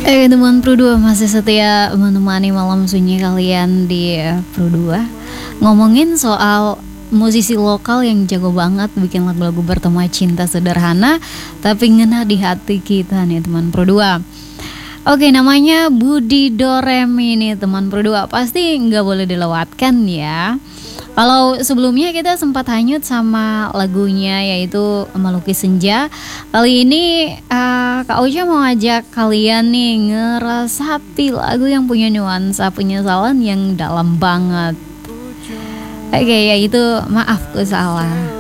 Teman Pro 2 masih setia menemani malam sunyi kalian di Pro 2. Ngomongin soal musisi lokal yang jago banget bikin lagu-lagu bertema cinta sederhana tapi ngena di hati kita nih teman Pro 2. Oke, namanya Budi Doremi nih teman Pro 2. Pasti nggak boleh dilewatkan ya. Kalau sebelumnya kita sempat hanyut sama lagunya yaitu Melukis Senja. Kali ini Kak Ocha mau ngajak kalian nih ngeresapi lagu yang punya nuansa penyesalan yang dalam banget. Oke, yaitu Maafku Salah.